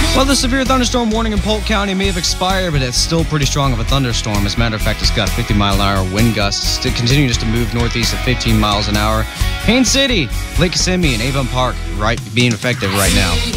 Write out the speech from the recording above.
Well, the severe thunderstorm warning in Polk County may have expired, but it's still pretty strong of a thunderstorm. As a matter of fact, it's got 50-mile-an-hour wind gusts. It continues to move northeast at 15 miles an hour. Haines City, Lake Kissimmee, and Avon Park being effective right now.